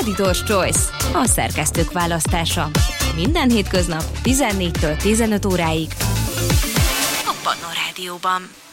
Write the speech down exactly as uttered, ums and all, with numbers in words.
Editor's Choice, a szerkesztők választása. Minden hétköznap tizennégytől tizenöt óráig a Pannon Rádióban.